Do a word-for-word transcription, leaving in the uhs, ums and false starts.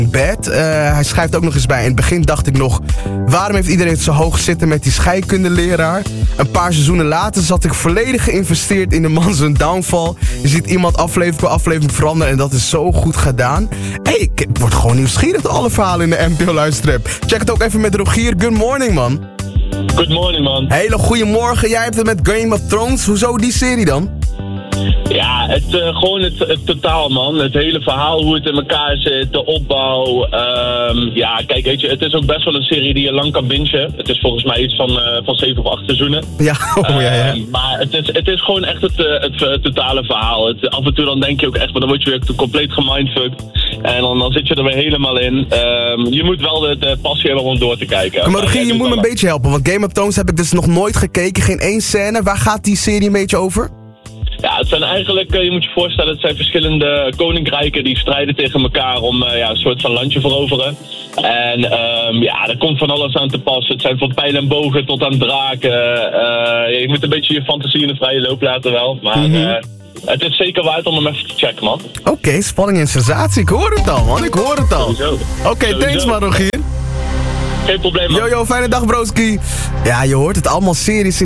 Bad. Uh, hij schrijft ook nog eens bij. In het begin dacht ik nog, waarom heeft iedereen het zo hoog zitten met die scheikundeleraar? Een paar seizoenen later zat ik volledig geïnvesteerd in de man zijn downfall. Je ziet iemand aflevering per aflevering veranderen en dat is zo goed gedaan. Hé, hey, ik word gewoon nieuwsgierig door alle verhalen in de M T O luisterrap. Check het ook even met Rogier. Good morning, man. Good morning, man. Hele goede morgen. Jij hebt het met Game of Thrones. Hoezo die serie dan? Ja, het, uh, gewoon het, het totaal, man. Het hele verhaal, hoe het in elkaar zit, de opbouw. Um, ja, kijk, weet je, het is ook best wel een serie die je lang kan bingen. Het is volgens mij iets van, uh, van zeven of acht seizoenen. Ja, oh, ja, ja. Uh, maar het is, het is gewoon echt het, uh, het, het totale verhaal. Het, af en toe dan denk je ook echt, maar dan word je weer compleet gemindfucked. En dan, dan zit je er weer helemaal in. Um, je moet wel de, de passie hebben om door te kijken. Maar Rogier, je moet me een beetje helpen, want Game of Thrones heb ik dus nog nooit gekeken. Geen één scène. Waar gaat die serie een beetje over? Ja, het zijn eigenlijk, je moet je voorstellen, het zijn verschillende koninkrijken die strijden tegen elkaar om uh, ja, een soort van landje veroveren. En um, ja, er komt van alles aan te passen. Het zijn van pijlen en bogen tot aan draken. Uh, je moet een beetje je fantasie in de vrije loop laten wel. Maar mm-hmm. uh, het is zeker waard om hem even te checken, man. Oké, okay, spanning en sensatie. Ik hoor het al, man. Ik hoor het al. Oké, okay, thanks man, Rogier. Geen probleem, man. Yo, yo, fijne dag, broski. Ja, je hoort het allemaal series.